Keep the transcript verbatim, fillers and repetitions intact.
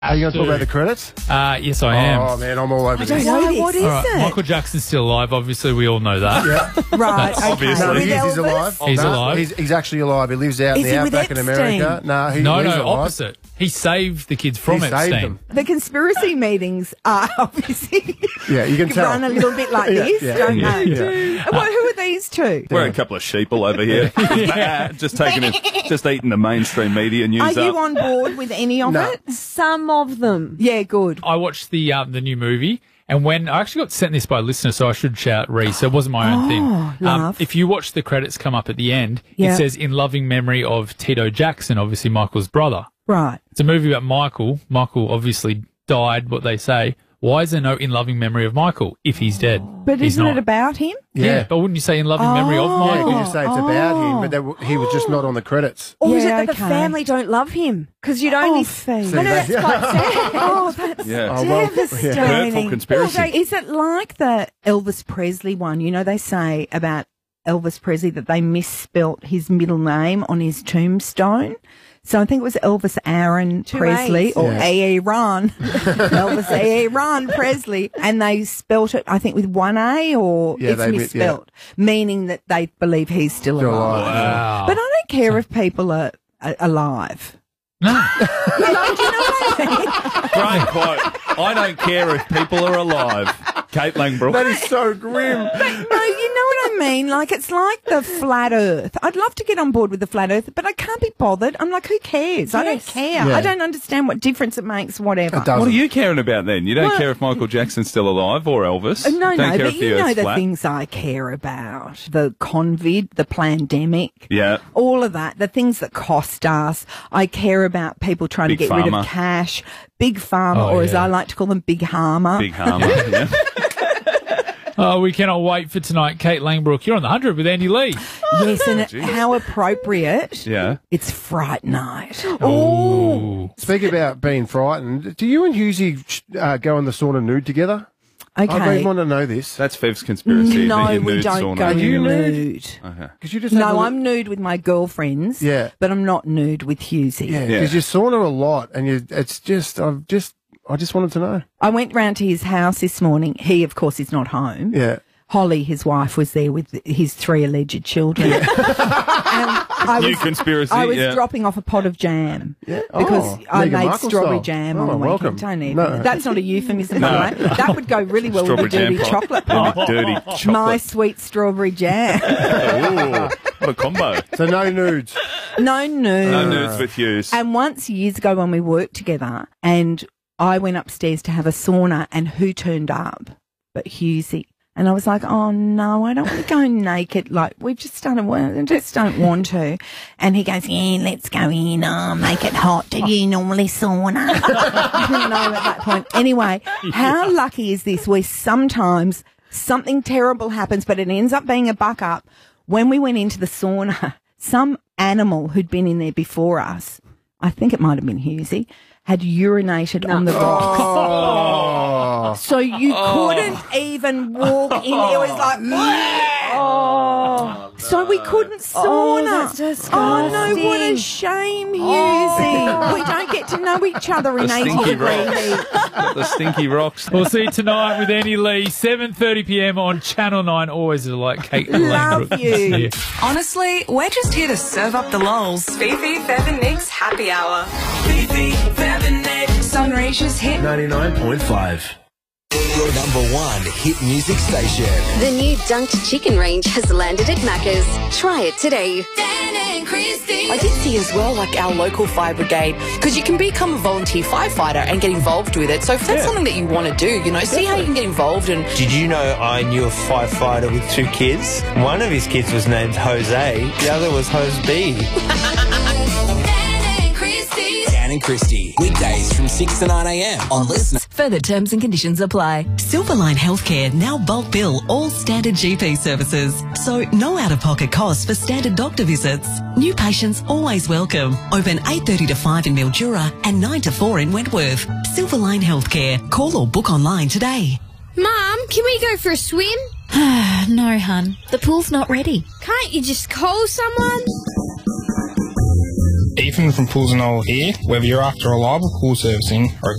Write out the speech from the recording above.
Are you going to talk about the credits? Uh, yes, I am. Oh, man, I'm all over I this. don't know this. What is All right, it? Michael Jackson's still alive. Obviously, we all know that. Yeah. Right, okay. obviously. No, With he is, he's Elvis? alive. He's no, alive. He's, he's actually alive. He lives out Is in he the with outback in Epstein? America. No, he, No, he's no, alive. opposite. He saved the kids from He saved Epstein. them. The conspiracy meetings are obviously Yeah, you can tell. run a little bit like Yeah, this, yeah, don't yeah, they? yeah. Well, who are these two? We're a couple of sheeple over here. just taking it, just eating the mainstream media news Are up. you on board with any of No. it? Some of them. Yeah, good. I watched the um, the new movie, and when I actually got sent this by a listener, so I should shout Reese. So it wasn't my own Oh, thing. Um, love. if you watch the credits come up at the end, Yeah. it says "In loving memory of Tito Jackson," obviously Michael's brother. Right. It's a movie about Michael. Michael obviously died. What they say. Why is there no "In loving memory of Michael" if he's dead? But He's isn't not. it about him? Yeah. but wouldn't you say "In loving memory of Oh. Yeah, Michael"? you just say it's about him, but they, w- he was just not on the credits. Or is it Yeah, that the okay. family don't love him? Because you'd only... Oh, Fee. I know that's quite sad. Oh, that's Yeah. Oh, well, devastating. Hurtful conspiracy. Well, they- is it like the Elvis Presley one? You know, they say about Elvis Presley that they misspelt his middle name on his tombstone. So I think it was Elvis Aaron Two Presley A's. or Yeah. Aaron, Elvis Aaron Presley, and they spelt it I think with one A or Yeah, it's they mi- yeah. misspelt, meaning that they believe he's still, Still alive. alive, yeah. Wow. But I don't care if people are, are alive. No. Like, do you know what I mean? Great quote. I don't care if people are alive. Kate Langbrook. That is so grim. No, you know what I mean? Like, it's like the flat earth. I'd love to get on board with the flat earth, but I can't be bothered. I'm like, who cares? I don't Yes. care. Yeah. I don't understand what difference it makes, whatever. It doesn't. What are you caring about then? You don't Well- care if Michael Jackson's still alive or Elvis? Uh, No, don't no, care but if the you know Earth's the flat? things I care about. The COVID, the pandemic. Yeah. All of that, the things that cost us. I care about people trying Big to get rid pharma. of cash. Big pharma, Oh, or as yeah. I like to call them, big harmer. Big harm. yeah. Oh, we cannot wait for tonight. Kate Langbrook, you're on the hundred with Andy Lee. Yes, and it, how appropriate. Yeah. It's Fright Night. Ooh. Speak about being frightened. Do you and Husey uh, go in the sauna nude together? I Okay. really want to know this. That's Fev's conspiracy. No, that you we nude don't sauna. go Are you nude. nude? Okay. Because you just have a No, look- I'm nude with my girlfriends. Yeah. But I'm not nude with Husey. Yeah, Yeah. because you sauna a lot, and you. It's just. I've just. I just wanted to know. I went round to his house this morning. He, of course, is not home. Yeah. Holly, his wife, was there with his three alleged children. and I New was, conspiracy. I was yeah. dropping off a pot of jam. Yeah. Because Oh, I Meghan made Markle strawberry style. jam Oh, on the welcome. weekend. Don't even. No. That's not a euphemism, No. by the way. That would go really well Strawberry with the dirty jam. chocolate Dirty, pie. dirty chocolate. My sweet strawberry jam. Ooh, what a combo. So no nudes. no nude. No nudes with Hughes. And once years ago when we worked together and I went upstairs to have a sauna and who turned up but Husey. And I was like, oh no, I don't want to go naked. Like, we've just started work. I just don't want to. And he goes, yeah, let's go in. Oh, make it hot. Do you normally sauna? I didn't know at that point. Anyway, how lucky is this where sometimes something terrible happens, but it ends up being a buck up. When we went into the sauna, some animal who'd been in there before us, I think it might have been Husey, had urinated on the rocks. Oh. So you couldn't even walk in. It was like, oh. So we couldn't sauna. Oh, that's disgusting. Oh, no, what a shame, Husey. We don't get to know each other in The eighty stinky degree rocks. heat. The stinky rocks. We'll see you tonight with Andy Lee, seven thirty p.m. on Channel nine. Always a delight. Kate Love Langbrook. you. Yeah. Honestly, we're just here to serve up the lols. Fifi, Fev and Nick's happy hour. Fifi, Fev and Nick. Sunraysia's hit. ninety-nine point five. Your number one hit music station. The new Dunked Chicken range has landed at Macca's. Try it today. Dan and Christy. I did see as well, like our local fire brigade, because you can become a volunteer firefighter and get involved with it. So if that's something that you want to do, you know, see how you can get involved. And Did you know I knew a firefighter with two kids? One of his kids was named Jose, the other was Hose B. Dan and Christy. Dan and Christy, weekdays from six to nine a.m. on Listener. Further terms and conditions apply. Silverline Healthcare now bulk bill all standard G P services. So no out-of-pocket costs for standard doctor visits. New patients always welcome. Open eight thirty to five in Mildura and nine to four in Wentworth. Silverline Healthcare. Call or book online today. Mum, can we go for a swim? No, hun. The pool's not ready. Can't you just call someone? Ethan from Pools and Oil here. Whether you're after reliable pool servicing or a